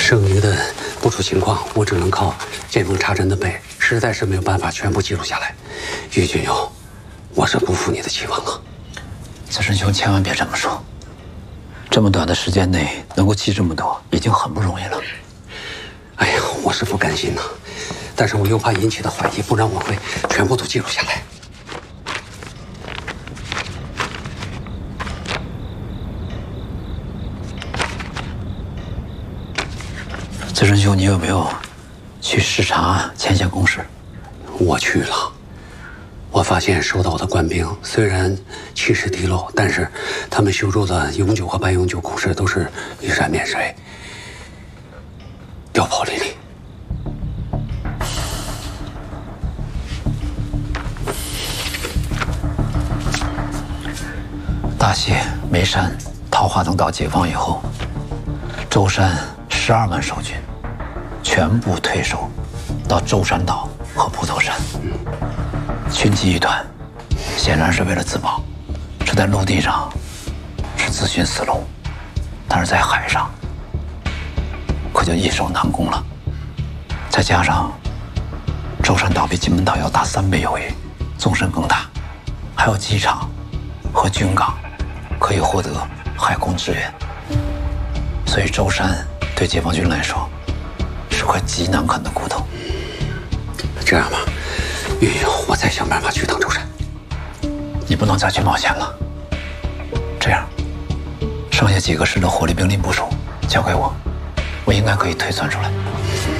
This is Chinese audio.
剩余的部署情况，我只能靠见缝插针的背，实在是没有办法全部记录下来。于军友，我是辜负你的期望了。 子申兄，千万别这么说。这么短的时间内能够记这么多，已经很不容易了。 哎呀，我是不甘心呐，但是我又怕引起他怀疑，不然我会全部都记录下来。 子申兄，你有没有去视察前线工事？ 我去了，我发现收到的官兵虽然气势低落，但是他们修筑的永久和半永久工事都是玉山面水，碉堡林立。 大谢、眉山、桃花等岛解放以后，舟山12万守军全部退守到舟山岛和蒲头山。群起一团，显然是为了自保。这在陆地上是自寻死路，但是在海上可就易守难攻了。再加上舟山岛比金门岛要大3倍有余，纵深更大，还有机场和军港可以获得海空支援，所以舟山对解放军来说是块极难啃的骨头。 这样吧，运友，我再想办法去趟舟山。 你不能再去冒险了。这样，剩下几个师的火力兵力部署交给我，我应该可以推算出来。